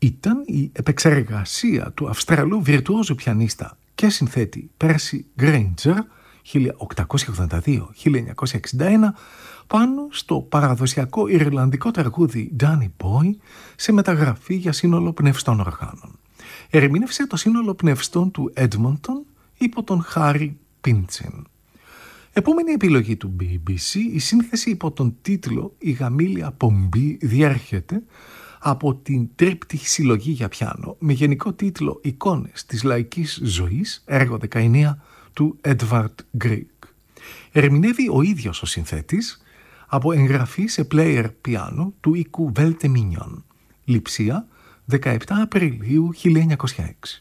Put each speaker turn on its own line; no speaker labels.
ήταν η επεξεργασία του Αυστραλού βιρτουόζου πιανίστα και συνθέτη Percy Grainger 1882-1961 πάνω στο παραδοσιακό ιρλανδικό τραγούδι Danny Boy σε μεταγραφή για σύνολο πνευστών οργάνων. Ερμήνευσε το σύνολο πνευστών του Edmonton υπό τον Harry Pynchon. Επόμενη επιλογή του BBC, η σύνθεση υπό τον τίτλο «Η γαμήλια πομπή» διέρχεται από την τρίπτυχη συλλογή για πιάνο με γενικό τίτλο «Εικόνες της λαϊκής ζωής», έργο δεκαηνία του Edvard Grieg. Ερμηνεύει ο ίδιος ο συνθέτης από εγγραφή σε player πιάνο του οίκου Velte Mignon. Λειψία, 17 Απριλίου 1906.